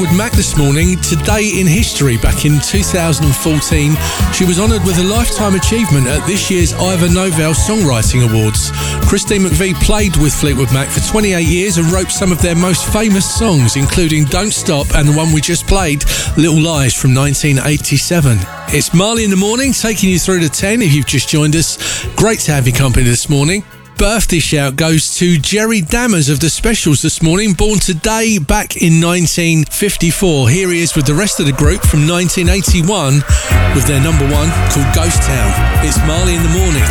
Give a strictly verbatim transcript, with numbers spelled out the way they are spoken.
Fleetwood Mac this morning. Today in history, back in two thousand fourteen, she was honoured with a Lifetime Achievement at this year's Ivor Novello Songwriting Awards. Christine McVie played with Fleetwood Mac for twenty-eight years and wrote some of their most famous songs, including Don't Stop and the one we just played, Little Lies from nineteen eighty-seven. It's Marley in the Morning, taking you through to ten if you've just joined us. Great to have your company this morning. Birthday shout goes to Jerry Dammers of The Specials this morning, born today back in nineteen fifty-four. Here he is with the rest of the group from nineteen eighty-one with their number one called Ghost Town. It's Marley in the Morning.